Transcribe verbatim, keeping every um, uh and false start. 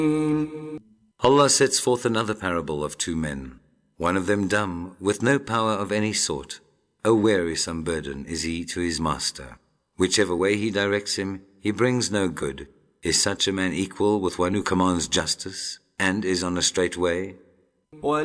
Allah sets forth another parable of two men, one of them dumb, with no power of any sort. A wearisome burden is he to his master. Whichever way he directs him, he brings no good. Is such a man equal with one who commands justice and is on a straight way?